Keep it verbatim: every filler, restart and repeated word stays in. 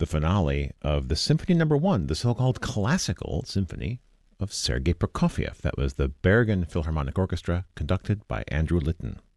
the finale of the Symphony Number One, the so-called classical symphony of Sergei Prokofiev. That was the Bergen Philharmonic Orchestra, conducted by Andrew Litton.